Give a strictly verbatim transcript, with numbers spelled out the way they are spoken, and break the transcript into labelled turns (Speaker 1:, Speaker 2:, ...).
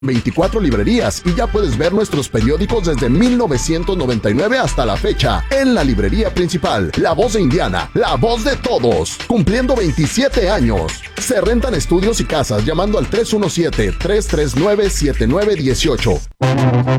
Speaker 1: veinticuatro librerías y ya puedes ver nuestros periódicos desde mil novecientos noventa y nueve hasta la fecha en la librería principal. La Voz de Indiana, la voz de todos, cumpliendo veintisiete años. Se rentan estudios y casas llamando al tres uno siete, tres tres nueve, siete nueve uno ocho.